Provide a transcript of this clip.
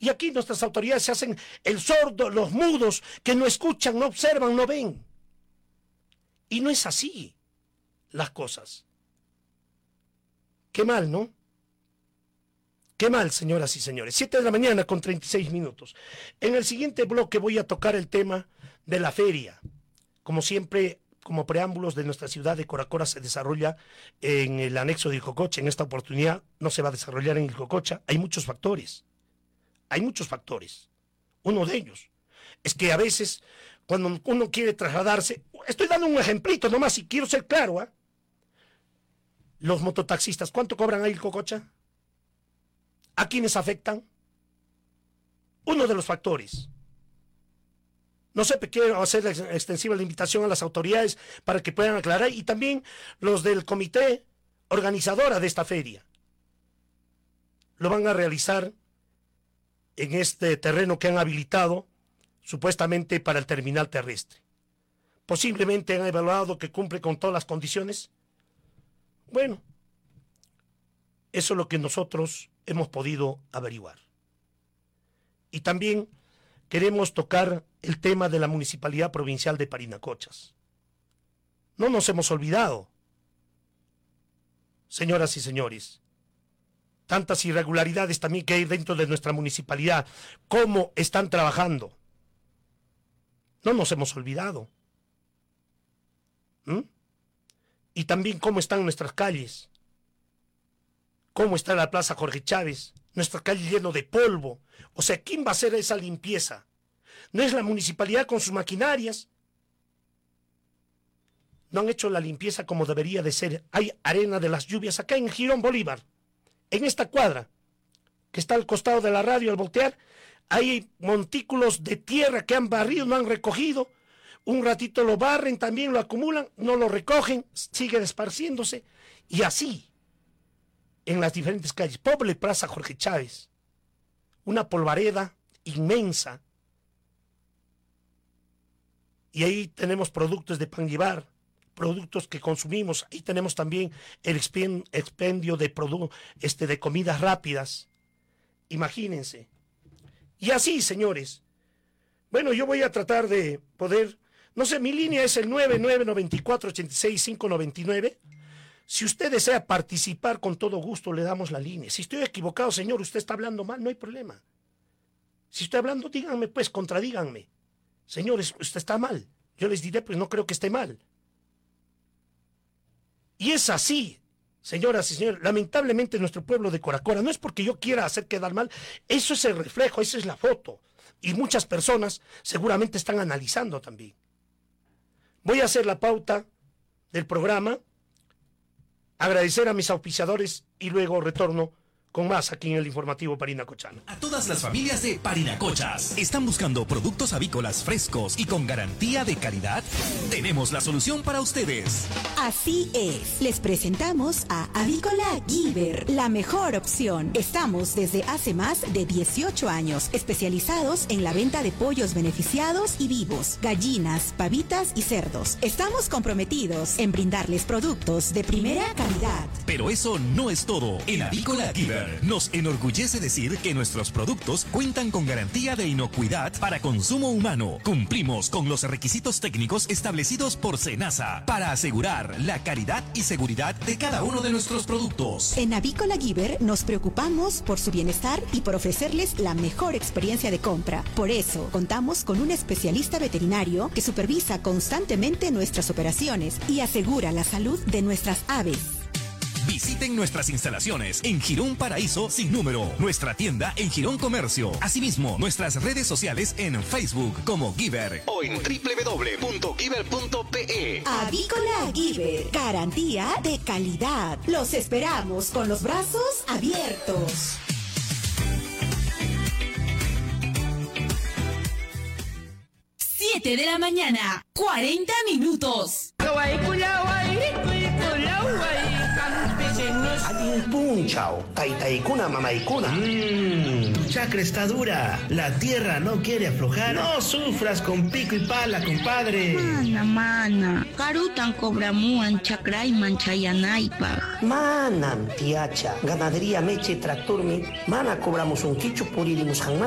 Y aquí nuestras autoridades se hacen el sordo, los mudos, que no escuchan, no observan, no ven. Y no es así las cosas. Qué mal, ¿no? Qué mal, señoras y señores. 7 de la mañana con 36 minutos. En el siguiente bloque voy a tocar el tema de la feria. Como siempre, como preámbulos de nuestra ciudad de Coracora se desarrolla en el anexo de Ilcococha. En esta oportunidad no se va a desarrollar en Ilcococha. Hay muchos factores. Hay muchos factores. Uno de ellos es que a veces cuando uno quiere trasladarse, estoy dando un ejemplito nomás y quiero ser claro, ¿eh? Los mototaxistas, ¿cuánto cobran ahí Ilcococha? ¿A quiénes afectan? Uno de los factores. No sé, quiero hacer extensiva la invitación a las autoridades para que puedan aclarar, y también los del comité organizadora de esta feria. Lo van a realizar en este terreno que han habilitado supuestamente para el terminal terrestre. Posiblemente han evaluado que cumple con todas las condiciones. Bueno, eso es lo que nosotros hemos podido averiguar. Y también queremos tocar el tema de la Municipalidad Provincial de Parinacochas. No nos hemos olvidado, señoras y señores, tantas irregularidades también que hay dentro de nuestra municipalidad, cómo están trabajando. No nos hemos olvidado. Y también cómo están nuestras calles, cómo está la Plaza Jorge Chávez, nuestra calle lleno de polvo. O sea, ¿quién va a hacer esa limpieza? ¿No es la municipalidad con sus maquinarias? No han hecho la limpieza como debería de ser. Hay arena de las lluvias acá en Girón Bolívar, en esta cuadra, que está al costado de la radio. Al voltear, hay montículos de tierra que han barrido, no han recogido. Un ratito lo barren, también lo acumulan, no lo recogen, sigue esparciéndose. Y así, en las diferentes calles. Pobre Plaza Jorge Chávez, una polvareda inmensa. Y ahí tenemos productos de pan llevar, productos que consumimos. Ahí tenemos también el expendio de de comidas rápidas. Imagínense. Y así, señores. Bueno, yo voy a tratar de poder, no sé, mi línea es el 999-94-86-599. Si usted desea participar, con todo gusto le damos la línea. Si estoy equivocado, señor, usted está hablando mal, no hay problema. Si estoy hablando, díganme, pues, contradíganme. Señores, usted está mal. Yo les diré, pues no creo que esté mal. Y es así, señoras y señores. Lamentablemente nuestro pueblo de Coracora, no es porque yo quiera hacer quedar mal, eso es el reflejo, esa es la foto. Y muchas personas seguramente están analizando también. Voy a hacer la pauta del programa, agradecer a mis auspiciadores y luego retorno con más aquí en el informativo Parinacochano. A todas las familias de Parinacochas, ¿están buscando productos avícolas frescos y con garantía de calidad? Tenemos la solución para ustedes. Así es, les presentamos a Avícola Giver, la mejor opción. Estamos desde hace más de 18 años, especializados en la venta de pollos beneficiados y vivos, gallinas, pavitas y cerdos. Estamos comprometidos en brindarles productos de primera calidad. Pero eso no es todo. En Avícola Giver nos enorgullece decir que nuestros productos cuentan con garantía de inocuidad para consumo humano. Cumplimos con los requisitos técnicos establecidos por SENASA para asegurar la calidad y seguridad de cada uno de nuestros productos. En Avícola Giver nos preocupamos por su bienestar y por ofrecerles la mejor experiencia de compra. Por eso, contamos con un especialista veterinario que supervisa constantemente nuestras operaciones y asegura la salud de nuestras aves. Visiten nuestras instalaciones en Girón Paraíso sin número, nuestra tienda en Girón Comercio, asimismo nuestras redes sociales en Facebook como Giver o en www.giver.pe. Avícola Giver, garantía de calidad. Los esperamos con los brazos abiertos. Siete de la mañana, 40 minutos. Punchao, taitaikuna, mamaikuna. Tu chacra está dura. La tierra no quiere aflojar. No sufras con pico y pala, compadre. Mana. Karutan cobramuan chacray manchayanaypa. Manan, tiacha. Ganadería Meche Tractorme. Mana cobramos un quicho por ir